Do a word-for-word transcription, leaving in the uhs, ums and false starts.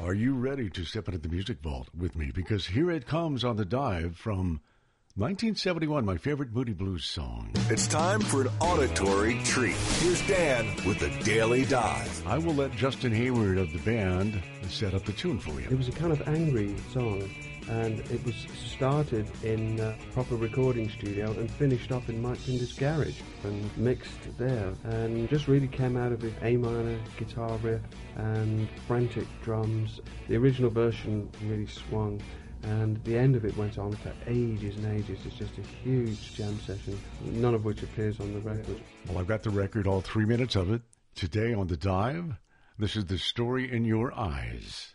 Are you ready to step into the music vault with me? Because here it comes on the dive from nineteen seventy-one, my favorite Moody Blues song. It's time for an auditory treat. Here's Dan with the Daily Dive. I will let Justin Hayward of the band set up the tune for you. It was a kind of angry song, and it was started in a proper recording studio and finished up in Mike Pinder's garage and mixed there, and just really came out of it. A minor guitar riff and frantic drums. The original version really swung, and the end of it went on for ages and ages. It's just a huge jam session, none of which appears on the record. Well, I've got the record, all three minutes of it. Today on The Dive, this is The Story in Your Eyes.